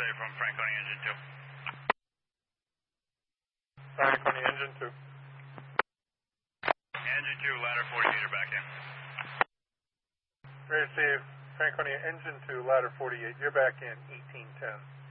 say from Franconia Engine 2. Franconia Engine 2. Engine 2, ladder 48, you're back in. Receive. Franconia Engine 2, ladder 48, you're back in, 1810.